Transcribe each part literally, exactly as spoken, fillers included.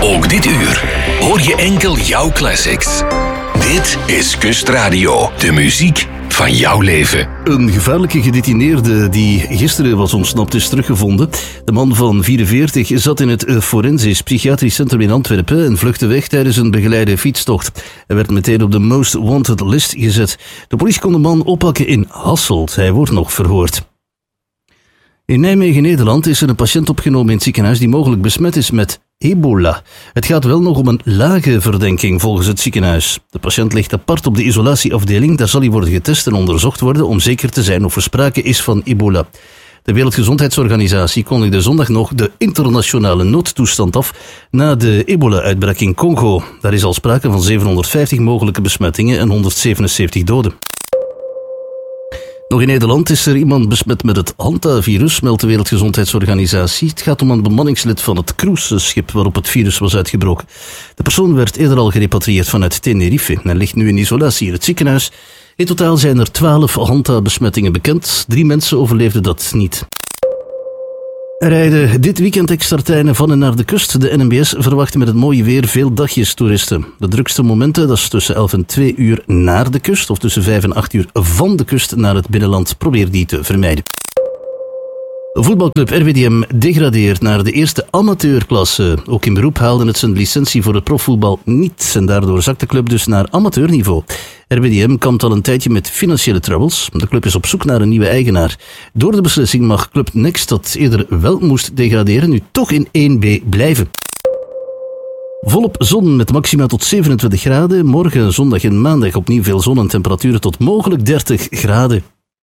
Ook dit uur hoor je enkel jouw classics. Dit is Kustradio, de muziek van jouw leven. Een gevaarlijke gedetineerde die gisteren was ontsnapt is teruggevonden. De man van vierenveertig zat in het Forensisch Psychiatrisch Centrum in Antwerpen en vluchtte weg tijdens een begeleide fietstocht. Hij werd meteen op de Most Wanted list gezet. De politie kon de man oppakken in Hasselt. Hij wordt nog verhoord. In Nijmegen, Nederland, is er een patiënt opgenomen in het ziekenhuis die mogelijk besmet is met ebola. Het gaat wel nog om een lage verdenking volgens het ziekenhuis. De patiënt ligt apart op de isolatieafdeling. Daar zal hij worden getest en onderzocht worden om zeker te zijn of er sprake is van ebola. De Wereldgezondheidsorganisatie kondigde zondag nog de internationale noodtoestand af na de ebola-uitbraak in Congo. Daar is al sprake van zevenhonderdvijftig mogelijke besmettingen en honderdzevenenzeventig doden. Nog in Nederland is er iemand besmet met het hantavirus, meldt de Wereldgezondheidsorganisatie. Het gaat om een bemanningslid van het cruiseschip waarop het virus was uitgebroken. De persoon werd eerder al gerepatrieerd vanuit Tenerife en ligt nu in isolatie in het ziekenhuis. In totaal zijn er twaalf hanta-besmettingen bekend. Drie mensen overleefden dat niet. Er rijden dit weekend extra treinen van en naar de kust. De N M B S verwacht met het mooie weer veel dagjestoeristen. De drukste momenten, dat is tussen elf en twee uur naar de kust, of tussen vijf en acht uur van de kust naar het binnenland. Probeer die te vermijden. Voetbalclub R W D M degradeert naar de eerste amateurklasse. Ook in beroep haalde het zijn licentie voor het profvoetbal niet. En daardoor zakt de club dus naar amateurniveau. R W D M kampt al een tijdje met financiële troubles. De club is op zoek naar een nieuwe eigenaar. Door de beslissing mag Club Next, dat eerder wel moest degraderen, nu toch in één B blijven. Volop zon met maxima tot zevenentwintig graden. Morgen, zondag en maandag opnieuw veel zon en temperaturen tot mogelijk dertig graden.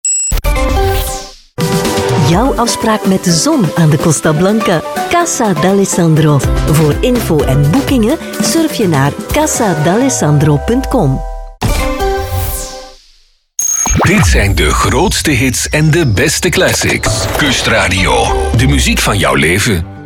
Jouw afspraak met de zon aan de Costa Blanca. Casa d'Alessandro. Voor info en boekingen surf je naar casa d'alessandro punt com. Dit zijn de grootste hits en de beste classics. Kustradio, de muziek van jouw leven.